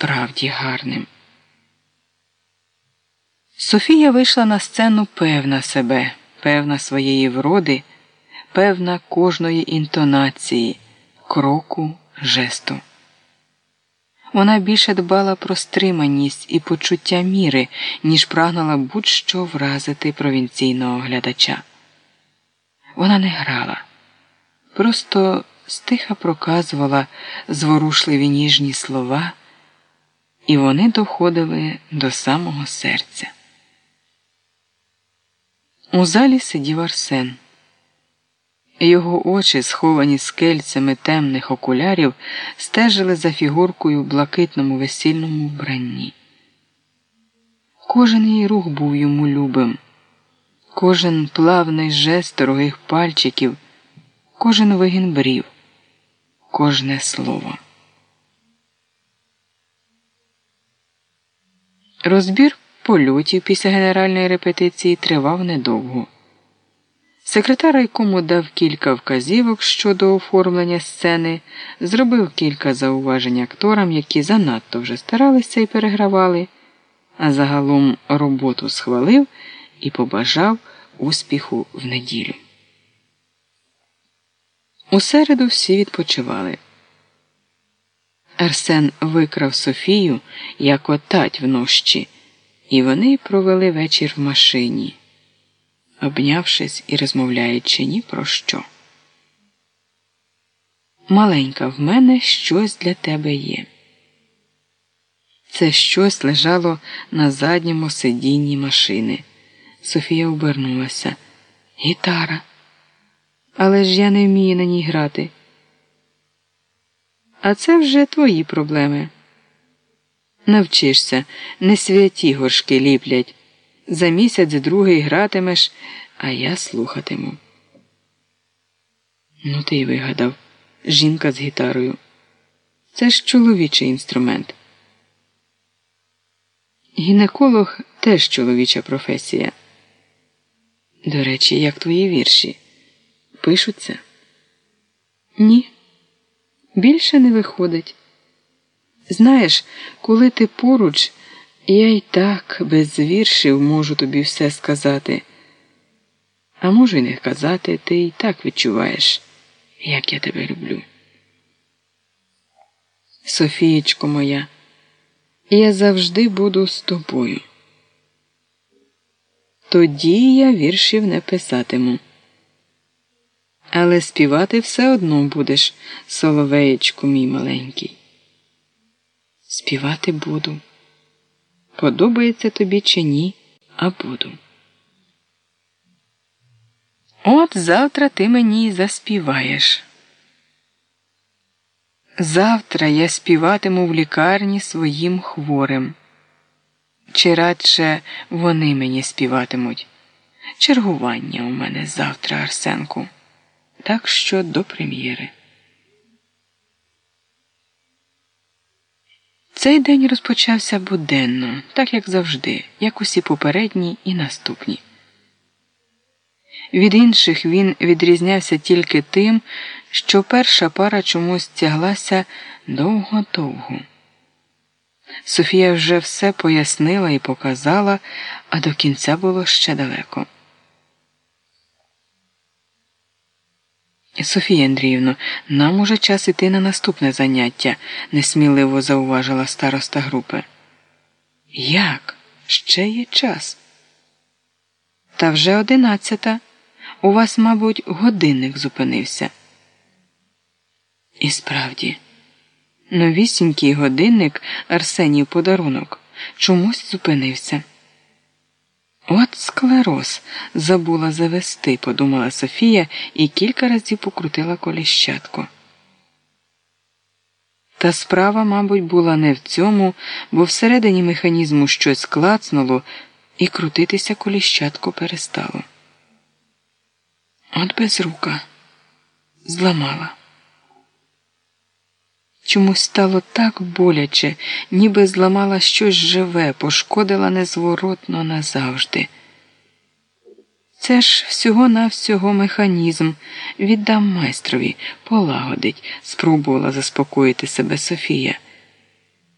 справді гарним. Софія вийшла на сцену певна себе, певна своєї вроди, певна кожної інтонації, кроку, жесту. Вона більше дбала про стриманість і почуття міри, ніж прагнула будь-що вразити провінційного глядача. Вона не грала, просто стиха проказувала зворушливі ніжні слова, і вони доходили до самого серця. У залі сидів Арсен. Його очі, сховані скельцями темних окулярів, стежили за фігуркою в блакитному весільному вбранні. Кожен її рух був йому любим, кожен плавний жест дорогих пальчиків, кожен вигін брів, кожне слово. Розбір польотів після генеральної репетиції тривав недовго. Секретар райкому дав кілька вказівок щодо оформлення сцени, зробив кілька зауважень акторам, які занадто вже старалися і перегравали, а загалом роботу схвалив і побажав успіху в неділю. У середу всі відпочивали. Арсен викрав Софію, як отать внощі, і вони провели вечір в машині, обнявшись і розмовляючи ні про що. «Маленька, в мене щось для тебе є». Це щось лежало на задньому сидінні машини. Софія обернулася. «Гітара. Але ж я не вмію на ній грати». «А це вже твої проблеми. Навчишся, не святі горшки ліплять. За місяць-другий гратимеш, а я слухатиму». «Ну ти й вигадав. Жінка з гітарою. Це ж чоловічий інструмент». «Гінеколог – теж чоловіча професія». «До речі, як твої вірші? Пишуться?» «Ні. Більше не виходить. Знаєш, коли ти поруч, я й так без віршів можу тобі все сказати. А можу й не казати, ти й так відчуваєш, як я тебе люблю». «Софієчко моя, я завжди буду з тобою». «Тоді я віршів не писатиму. Але співати все одно будеш, соловеєчку мій маленький». «Співати буду. Подобається тобі чи ні, а буду». «От завтра ти мені й заспіваєш». «Завтра я співатиму в лікарні своїм хворим. Чи радше вони мені співатимуть. Чергування у мене завтра, Арсенку. Так що до прем'єри». Цей день розпочався буденно, так як завжди, як усі попередні і наступні. Від інших він відрізнявся тільки тим, що перша пара чомусь тяглася довго-довго. Софія вже все пояснила і показала, а до кінця було ще далеко. «Софія Андріївно, нам уже час іти на наступне заняття», – несміливо зауважила староста групи. «Як? Ще є час». «Та вже 11:00. У вас, мабуть, годинник зупинився». І справді, новісінький годинник Арсенів подарунок чомусь зупинився. «От склероз, забула завести», – подумала Софія і кілька разів покрутила коліщатку. Та справа, мабуть, була не в цьому, бо всередині механізму щось клацнуло і крутитися коліщатку перестало. От безрука. Зламала. Чомусь стало так боляче, ніби зламала щось живе, пошкодила незворотно назавжди. Це ж всього-навсього механізм. Віддам майстрові, полагодить, спробувала заспокоїти себе Софія.